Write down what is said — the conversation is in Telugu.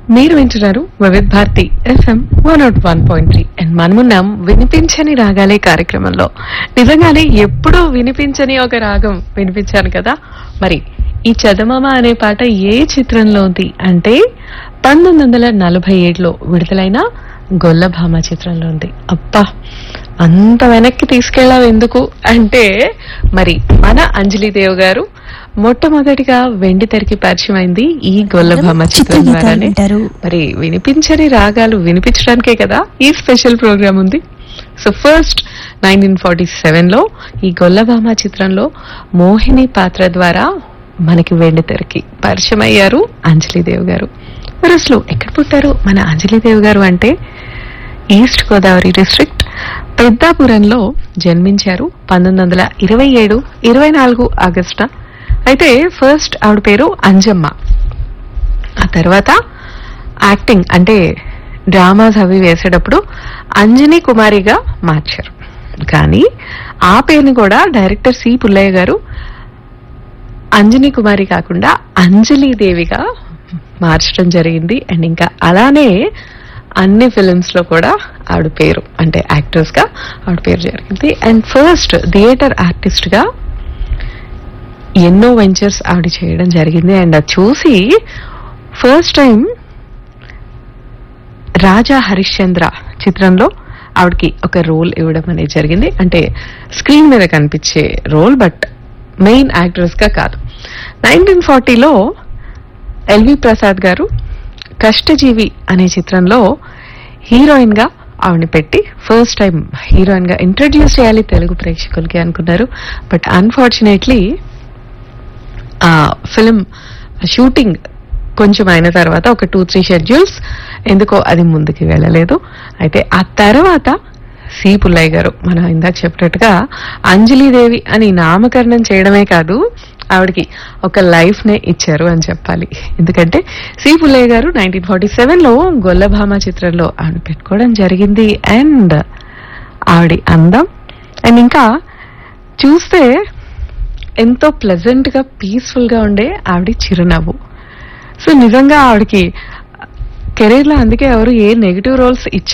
మీరు వింటున్నారు వివిధ్ భారతి ఎఫ్ఎం 101.3 అండ్ మనమున్నాం వినిపించని రాగాలే కార్యక్రమంలో. నిజంగానే ఎప్పుడూ వినిపించని ఒక రాగం వినిపించాను కదా. మరి ఈ చదమామ అనే పాట ఏ చిత్రంలో ఉంది అంటే 1947లో విడుదలైన గొల్లభామ చిత్రంలో ఉంది. అబ్బా, అంత వెనక్కి తీసుకెళ్ళావు ఎందుకు అంటే, మరి మన అంజలిదేవ్ గారు మొట్టమొదటిగా వెండి తెరకి పరిచయం అయింది ఈ గొల్లభామ చిత్రం ద్వారానే. మరి వినిపించని రాగాలు వినిపించడానికే కదా ఈ స్పెషల్ ప్రోగ్రామ్ ఉంది. సో ఫస్ట్ 1947లో ఈ గొల్లభామ చిత్రంలో మోహిని పాత్ర ద్వారా మనకి వెండి తెరకి పరిచయం అయ్యారు అంజలిదేవ్ గారు. మరి అసలు ఎక్కడ పుట్టారు మన అంజలిదేవ్ గారు అంటే ఈస్ట్ గోదావరి డిస్ట్రిక్ట్ పెద్దాపురంలో జన్మించారు 1927 24 ఆగస్టున. అయితే ఫస్ట్ ఆవిడ పేరు అంజమ్మ. ఆ తర్వాత యాక్టింగ్ అంటే డ్రామాస్ అవి వేసేటప్పుడు అంజనీ కుమారిగా మార్చారు. కానీ ఆ పేరుని కూడా డైరెక్టర్ సి పుల్లయ్య గారు అంజనీ కుమారి కాకుండా అంజలీదేవిగా మార్చడం జరిగింది. అండ్ ఇంకా అలానే అన్ని ఫిలిమ్స్ లో కూడా ఆవిడ పేరు అంటే యాక్టర్స్ గా ఆవిడ పేరు జరిగింది. అండ్ ఫస్ట్ థియేటర్ ఆర్టిస్ట్ గా ఎన్నో వెంచర్స్ ఆవిడ చేయడం జరిగింది. అండ్ అది చూసి ఫస్ట్ టైం రాజా హరిశ్చంద్ర చిత్రంలో ఆవిడకి ఒక రోల్ ఇవ్వడం అనేది జరిగింది. అంటే స్క్రీన్ మీద కనిపించే రోల్, బట్ మెయిన్ యాక్ట్రెస్ గా కాదు. 1940లో ఎల్వి ప్రసాద్ గారు కష్టజీవి అనే చిత్రంలో హీరోయిన్ గా ఆవిడని పెట్టి ఫస్ట్ టైం హీరోయిన్ గా ఇంట్రడ్యూస్ చేయాలి తెలుగు ప్రేక్షకులకి అనుకున్నారు. బట్ అన్ఫార్చునేట్లీ ఆ ఫిల్మ్ షూటింగ్ కొంచెం అయిన తర్వాత ఒక 2-3 షెడ్యూల్స్ ఎందుకో అది ముందుకు వెళ్ళలేదు. అయితే ఆ తర్వాత సి పుల్లయ్య గారు మనం ఇందాక చెప్పినట్టుగా అంజలీదేవి అని నామకరణం చేయడమే కాదు, ఆవిడకి ఒక లైఫ్ నే ఇచ్చారు అని చెప్పాలి. ఎందుకంటే సి పుల్లయ్య గారు 1947లో గొల్లభామ చిత్రంలో ఆవిడ పెట్టుకోవడం జరిగింది. అండ్ ఆవిడ అందం అండ్ ఇంకా చూస్తే ఎంతో ప్లెజెంట్ గా పీస్ఫుల్ గా ఉండే ఆవిడ చిరునవ్వు. సో నిజంగా ఆవిడకి కెరీర్ లో అందుకే ఎవరు ఏ నెగిటివ్ రోల్స్ ఇచ్చారు